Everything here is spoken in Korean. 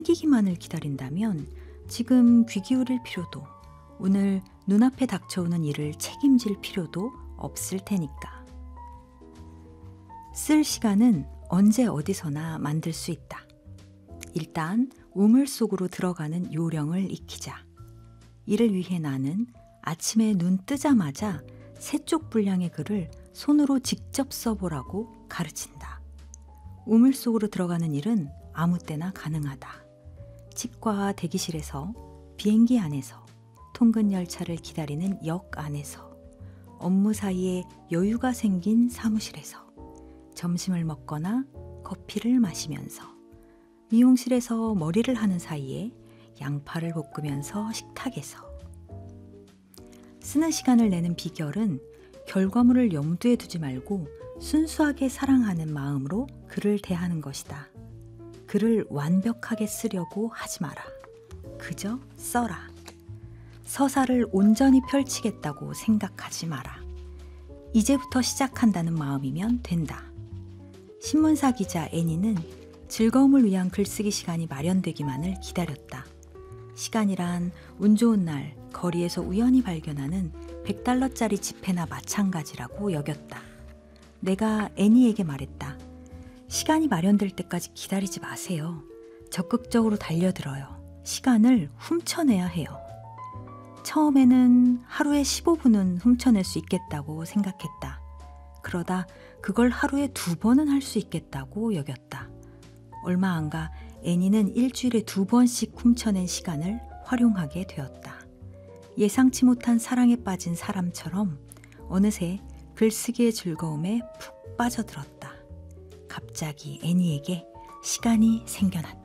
생기기만을 기다린다면 지금 귀 기울일 필요도, 오늘 눈앞에 닥쳐오는 일을 책임질 필요도 없을 테니까. 쓸 시간은 언제 어디서나 만들 수 있다. 일단 우물 속으로 들어가는 요령을 익히자. 이를 위해 나는 아침에 눈 뜨자마자 세 쪽 분량의 글을 손으로 직접 써보라고 가르친다. 우물 속으로 들어가는 일은 아무 때나 가능하다. 치과 대기실에서, 비행기 안에서, 통근 열차를 기다리는 역 안에서, 업무 사이에 여유가 생긴 사무실에서, 점심을 먹거나 커피를 마시면서, 미용실에서 머리를 하는 사이에 양파를 볶으면서 식탁에서. 쓰는 시간을 내는 비결은 결과물을 염두에 두지 말고 순수하게 사랑하는 마음으로 글을 대하는 것이다. 글을 완벽하게 쓰려고 하지 마라. 그저 써라. 서사를 온전히 펼치겠다고 생각하지 마라. 이제부터 시작한다는 마음이면 된다. 신문사 기자 애니는 즐거움을 위한 글쓰기 시간이 마련되기만을 기다렸다. 시간이란 운 좋은 날 거리에서 우연히 발견하는 $100짜리 지폐나 마찬가지라고 여겼다. 내가 애니에게 말했다. 시간이 마련될 때까지 기다리지 마세요. 적극적으로 달려들어요. 시간을 훔쳐내야 해요. 처음에는 하루에 15분은 훔쳐낼 수 있겠다고 생각했다. 그러다 그걸 하루에 2번은 할 수 있겠다고 여겼다. 얼마 안 가 애니는 일주일에 2번씩 훔쳐낸 시간을 활용하게 되었다. 예상치 못한 사랑에 빠진 사람처럼 어느새 글쓰기의 즐거움에 푹 빠져들었다. 갑자기 애니에게 시간이 생겨났다.